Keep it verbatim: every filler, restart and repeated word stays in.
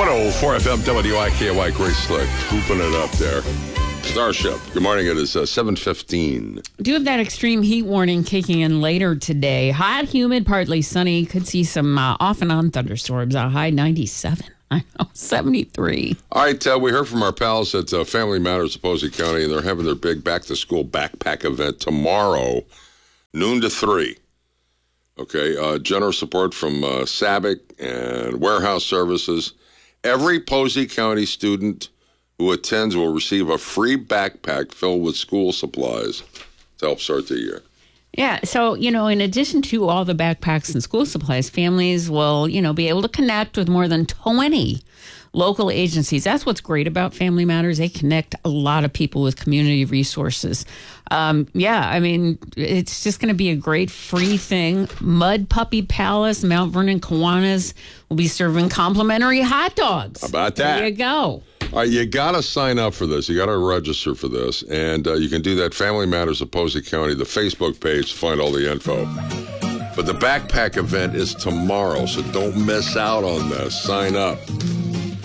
one oh four F M W I K Y, Grace Slick, scooping it up there. Starship. Good morning. It is uh, seven fifteen. Do have that extreme heat warning kicking in later today. Hot, humid, partly sunny. Could see some uh, off and on thunderstorms. A high ninety-seven. I know, seventy-three. All right, uh, we heard from our pals at uh, Family Matters of Posey County, and they're having their big back-to-school backpack event tomorrow, noon to three. Okay, uh, generous support from uh, SABIC and Warehouse Services. Every Posey County student who attends will receive a free backpack filled with school supplies to help start the year. Yeah, so, you know, in addition to all the backpacks and school supplies, families will, you know, be able to connect with more than twenty local agencies. That's what's great about Family Matters. They connect a lot of people with community resources. Um, yeah, I mean, it's just going to be a great free thing. Mud Puppy Palace, Mount Vernon Kiwanis will be serving complimentary hot dogs. How about that? There you go. All right, you got to sign up for this. You got to register for this. And uh, you can do that, Family Matters of Posey County, the Facebook page to find all the info. But the backpack event is tomorrow, so don't miss out on this. Sign up.